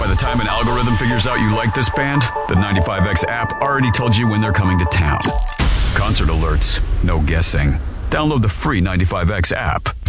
By the time an algorithm figures out you like this band, the 95X app already told you when they're coming to town. Concert alerts, no guessing. Download the free 95X app